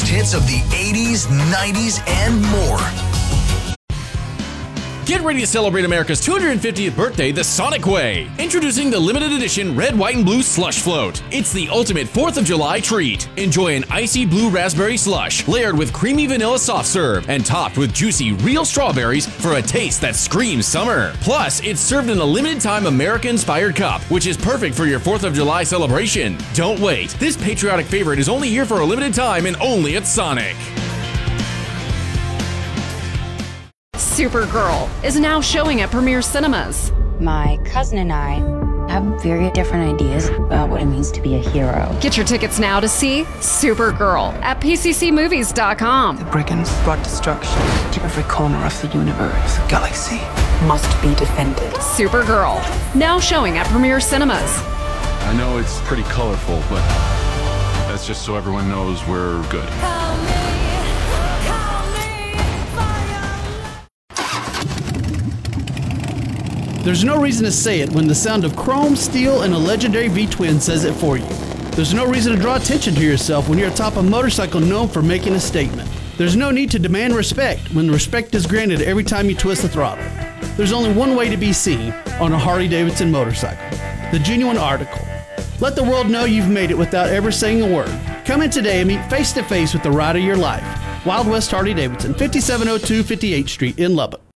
hits of the 80s, 90s, and more. Get ready to celebrate America's 250th birthday the Sonic way. Introducing the limited edition Red, White, and Blue Slush Float. It's the ultimate 4th of July treat. Enjoy an icy blue raspberry slush layered with creamy vanilla soft serve and topped with juicy real strawberries for a taste that screams summer. Plus, it's served in a limited time America-inspired cup, which is perfect for your 4th of July celebration. Don't wait. This patriotic favorite is only here for a limited time and only at Sonic. Supergirl is now showing at Premiere Cinemas. My cousin and I have very different ideas about what it means to be a hero. Get your tickets now to see Supergirl at pccmovies.com. The brigands brought destruction to every corner of the universe. The galaxy must be defended. Supergirl, now showing at Premiere Cinemas. I know it's pretty colorful, but that's just so everyone knows we're good. There's no reason to say it when the sound of chrome, steel, and a legendary V-twin says it for you. There's no reason to draw attention to yourself when you're atop a motorcycle known for making a statement. There's no need to demand respect when respect is granted every time you twist the throttle. There's only one way to be seen on a Harley-Davidson motorcycle, the genuine article. Let the world know you've made it without ever saying a word. Come in today and meet face-to-face with the ride of your life. Wild West Harley-Davidson, 5702 58th Street in Lubbock.